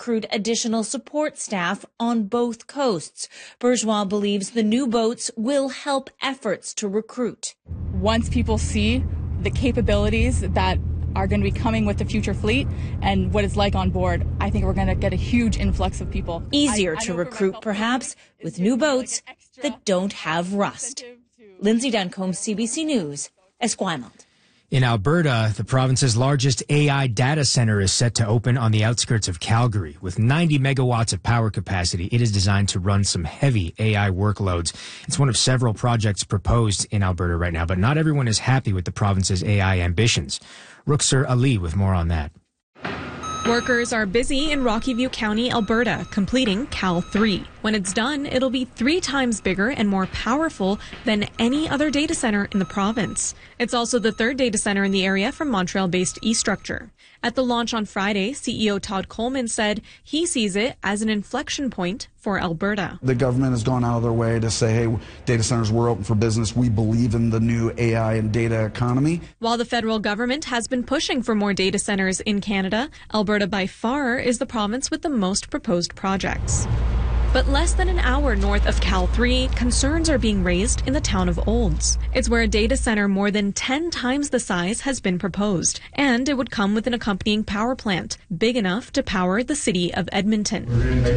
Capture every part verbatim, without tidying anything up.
recruit additional support staff on both coasts. Bourgeois believes the new boats will help efforts to recruit. Once people see the capabilities that are going to be coming with the future fleet and what it's like on board, I think we're going to get a huge influx of people. Easier I, I to recruit, perhaps, with new boats that don't have rust. Lindsay Duncombe, C B C News, Esquimalt. In Alberta, the province's largest A I data center is set to open on the outskirts of Calgary. With ninety megawatts of power capacity, it is designed to run some heavy A I workloads. It's one of several projects proposed in Alberta right now, but not everyone is happy with the province's A I ambitions. Ruxur Ali with more on that. Workers are busy in Rocky View County, Alberta, completing Cal three. When it's done, it'll be three times bigger and more powerful than any other data center in the province. It's also the third data center in the area from Montreal-based eStructure. At the launch on Friday, C E O Todd Coleman said he sees it as an inflection point for Alberta. The government has gone out of their way to say, hey, data centers, we're open for business. We believe in the new A I and data economy. While the federal government has been pushing for more data centers in Canada, Alberta by far is the province with the most proposed projects. But less than an hour north of Cal three, concerns are being raised in the town of Olds. It's where a data center more than ten times the size has been proposed, and it would come with an accompanying power plant, big enough to power the city of Edmonton.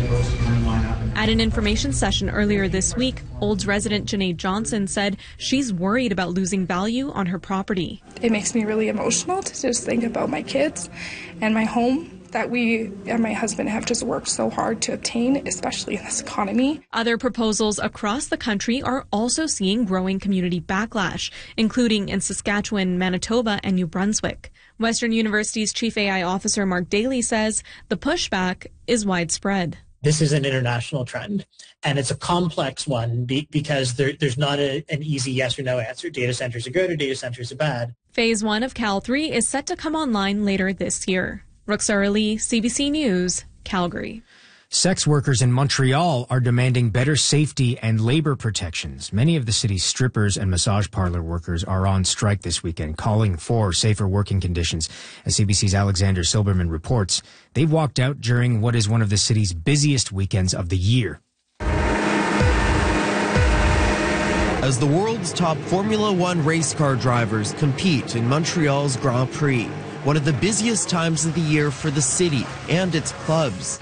At an information session earlier this week, Olds resident Janae Johnson said she's worried about losing value on her property. It makes me really emotional to just think about my kids and my home that we and my husband have just worked so hard to obtain, especially in this economy. Other proposals across the country are also seeing growing community backlash, including in Saskatchewan, Manitoba, and New Brunswick. Western University's Chief A I Officer Mark Daly says the pushback is widespread. This is an international trend, and it's a complex one be- because there, there's not a, an easy yes or no answer. Data centers are good or data centers are bad. Phase one of Cal three is set to come online later this year. Ruxur Ali, C B C News, Calgary. Sex workers in Montreal are demanding better safety and labor protections. Many of the city's strippers and massage parlor workers are on strike this weekend, calling for safer working conditions. As C B C's Alexander Silberman reports, they've walked out during what is one of the city's busiest weekends of the year. As the world's top Formula One race car drivers compete in Montreal's Grand Prix, one of the busiest times of the year for the city and its clubs.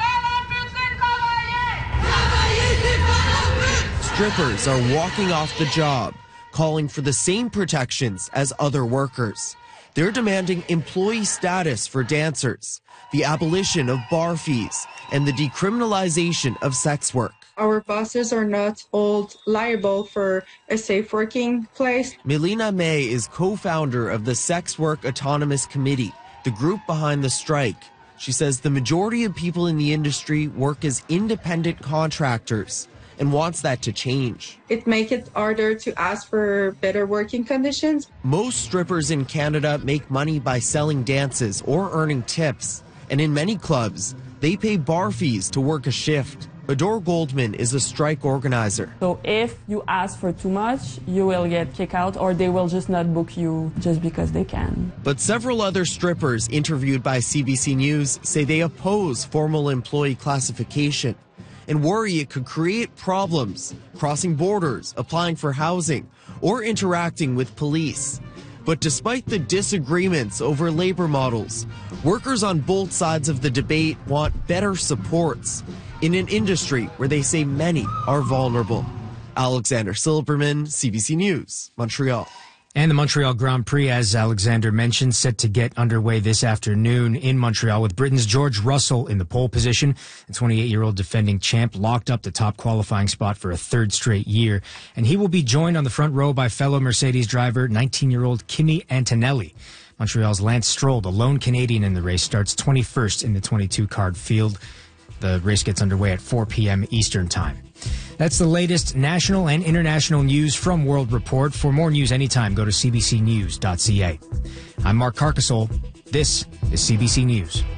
Strippers are walking off the job, calling for the same protections as other workers. They're demanding employee status for dancers, the abolition of bar fees, and the decriminalization of sex work. Our bosses are not all liable for a safe working place. Melina May is co-founder of the Sex Work Autonomous Committee, the group behind the strike. She says the majority of people in the industry work as independent contractors and wants that to change. It makes it harder to ask for better working conditions. Most strippers in Canada make money by selling dances or earning tips. And in many clubs, they pay bar fees to work a shift. Adore Goldman is a strike organizer. So if you ask for too much, you will get kicked out, or they will just not book you just because they can. But several other strippers interviewed by C B C News say they oppose formal employee classification and worry it could create problems crossing borders, applying for housing, or interacting with police. But despite the disagreements over labor models, workers on both sides of the debate want better supports in an industry where they say many are vulnerable. Alexander Silberman, C B C News, Montreal. And the Montreal Grand Prix, as Alexander mentioned, set to get underway this afternoon in Montreal with Britain's George Russell in the pole position. The twenty-eight-year-old defending champ locked up the top qualifying spot for a third straight year. And he will be joined on the front row by fellow Mercedes driver, nineteen-year-old Kimi Antonelli. Montreal's Lance Stroll, the lone Canadian in the race, starts twenty-first in the twenty-two card field. The race gets underway at four p.m. Eastern Time. That's the latest national and international news from World Report. For more news anytime, go to c b c news dot c a. I'm Mark Carcasole. This is C B C News.